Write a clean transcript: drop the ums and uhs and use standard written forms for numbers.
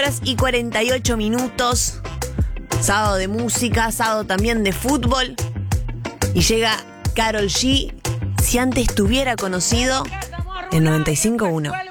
20:48. Sábado de música, sábado también de fútbol. Y llega Karol G, Si antes te hubiera conocido, en 95.1.